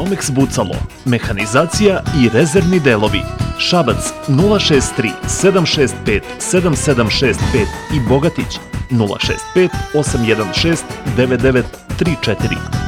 Ergonomics Bucalo, mehanizacija i rezervni delovi. Šabac 063 765 7765 i Bogatić 065 816 9934.